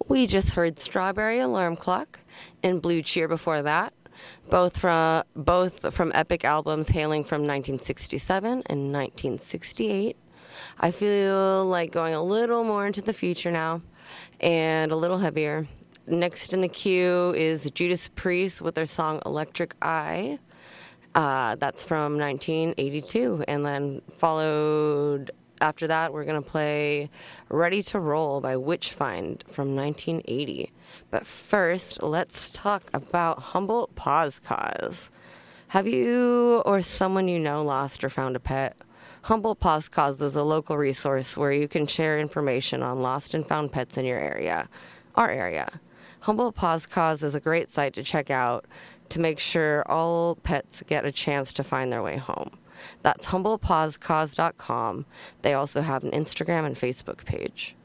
We just heard Strawberry Alarm Clock and Blue Cheer before that, both from epic albums hailing from 1967 and 1968. I feel like going a little more into the future now and a little heavier. Next in the queue is Judas Priest with their song Electric Eye. That's from 1982. And then followed after that, we're going to play Ready to Roll by Witchfind from 1980. But first, let's talk about Humboldt Paws Cause. Have you or someone you know lost or found a pet? Humboldt Paws Cause is a local resource where you can share information on lost and found pets in your area, our area. Humboldt Paws Cause is a great site to check out to make sure all pets get a chance to find their way home. That's HumboldtPawsCause.com. They also have an Instagram and Facebook page.